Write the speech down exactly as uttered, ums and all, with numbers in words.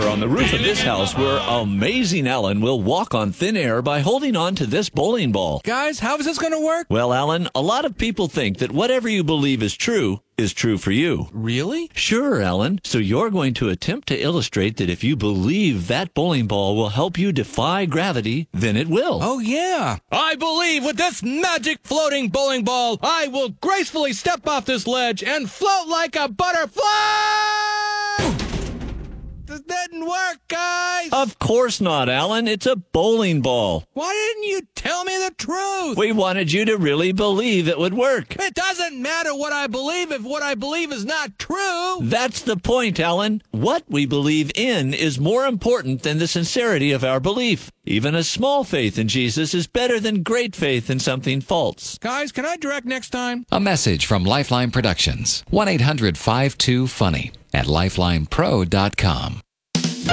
on the roof of this house where amazing Alan will walk on thin air by holding on to this bowling ball. Guys, how is this going to work? Well, Alan, a lot of people think that whatever you believe is true is true for you. Really? Sure, Alan. So you're going to attempt to illustrate that if you believe that bowling ball will help you defy gravity, then it will. Oh, yeah. I believe with this magic floating bowling ball, I will gracefully step off this ledge and float like a butterfly! This didn't work, guys! Of course not, Alan. It's a bowling ball. Why didn't you tell me the truth? We wanted you to really believe it would work. It doesn't matter what I believe if what I believe is not true. That's the point, Alan. What we believe in is more important than the sincerity of our belief. Even a small faith in Jesus is better than great faith in something false. Guys, can I direct next time? A message from Lifeline Productions. one eight hundred five two funny at lifeline pro dot com.